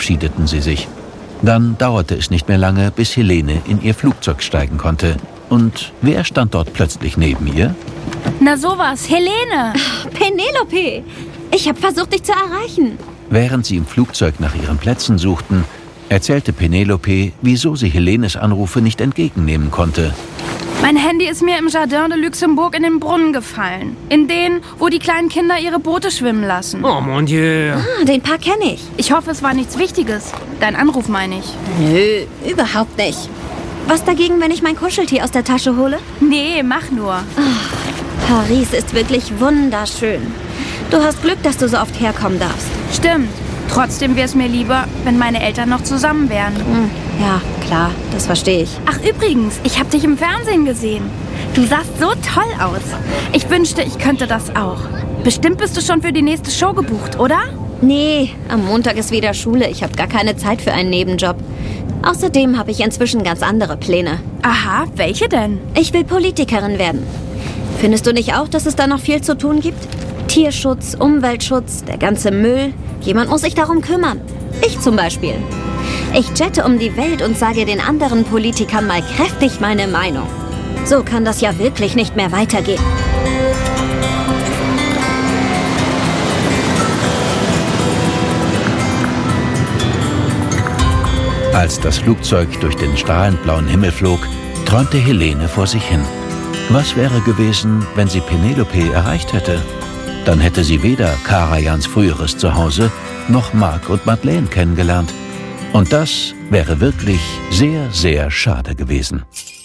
verabschiedeten sie sich. Dann dauerte es nicht mehr lange, bis Helene in ihr Flugzeug steigen konnte. Und wer stand dort plötzlich neben ihr? Na sowas, Helene! Penelope, ich habe versucht, dich zu erreichen. Während sie im Flugzeug nach ihren Plätzen suchten, erzählte Penelope, wieso sie Helenes Anrufe nicht entgegennehmen konnte. Mein Handy ist mir im Jardin de Luxembourg in den Brunnen gefallen. In den, wo die kleinen Kinder ihre Boote schwimmen lassen. Oh mon Dieu. Den Park kenne ich. Ich hoffe, es war nichts Wichtiges. Dein Anruf meine ich. Nö, überhaupt nicht. Was dagegen, wenn ich mein Kuscheltier aus der Tasche hole? Nee, mach nur. Paris ist wirklich wunderschön. Du hast Glück, dass du so oft herkommen darfst. Stimmt. Trotzdem wäre es mir lieber, wenn meine Eltern noch zusammen wären. Ja, klar, das verstehe ich. Ach übrigens, ich habe dich im Fernsehen gesehen. Du sahst so toll aus. Ich wünschte, ich könnte das auch. Bestimmt bist du schon für die nächste Show gebucht, oder? Nee, am Montag ist wieder Schule. Ich habe gar keine Zeit für einen Nebenjob. Außerdem habe ich inzwischen ganz andere Pläne. Aha, welche denn? Ich will Politikerin werden. Findest du nicht auch, dass es da noch viel zu tun gibt? Tierschutz, Umweltschutz, der ganze Müll. Jemand muss sich darum kümmern. Ich zum Beispiel. Ich jette um die Welt und sage den anderen Politikern mal kräftig meine Meinung. So kann das ja wirklich nicht mehr weitergehen. Als das Flugzeug durch den strahlend blauen Himmel flog, träumte Helene vor sich hin. Was wäre gewesen, wenn sie Penelope erreicht hätte? Dann hätte sie weder Karajans früheres Zuhause noch Marc und Madeleine kennengelernt. Und das wäre wirklich sehr, sehr schade gewesen.